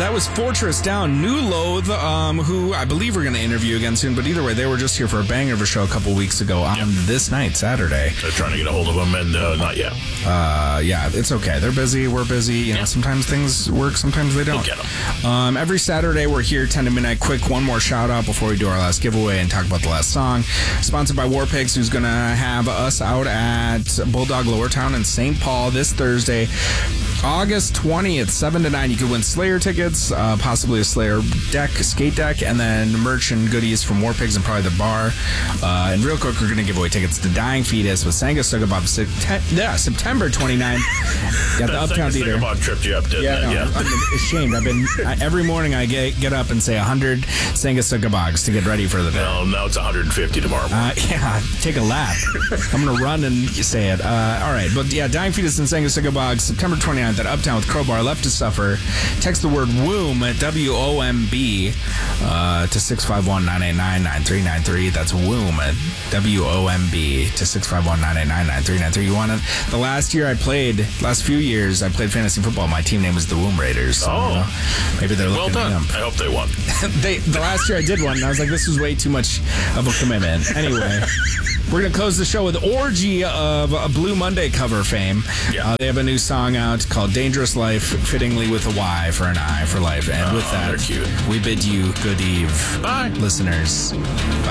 That was Fortress Down. New Loathe, who I believe we're going to interview again soon, but either way, they were just here for a banger of a show a couple weeks ago on this night, Saturday. They're trying to get a hold of them, and not yet. Yeah, it's okay. They're busy. We're busy. You know, sometimes things work, sometimes they don't. We'll get them. Every Saturday, we're here 10 to midnight. Quick, one more shout out before we do our last giveaway and talk about the last song. Sponsored by War Pigs, who's going to have us out at Bulldog Lower Town in St. Paul this Thursday, August 20th, 7 to 9. You could win Slayer tickets, possibly a Slayer skate deck, and then merch and goodies from War Pigs and probably the bar. And real quick, we're going to give away tickets to Dying Fetus with Sanga Sugabab September 29th at the Uptown Theater. Sanga tripped you up, didn't it? Yeah. I'm ashamed. Every morning I get up and say 100 Sanga Sugabogs to get ready for the day. Well, now it's 150 tomorrow morning. Yeah, take a lap. I'm going to run and say it. All right, but yeah, Dying Fetus and Sanga Sugabogs, September 29th at Uptown with Crowbar. Left to Suffer. Text the word WOMB at WOMB to 651-989-9393. That's WOMB at WOMB to 651-989-9393. You want it? The last few years I played fantasy football. My team name was the Womb Raiders. So, maybe they're looking well done. at them. I hope they won. The last year I did one, and I was like, this was way too much of a commitment. Anyway. We're going to close the show with Orgy of a Blue Monday cover fame. Yeah. They have a new song out called Dangerous Life, fittingly with a Y for an I for life. And with that, we bid you good eve, bye, listeners. Bye.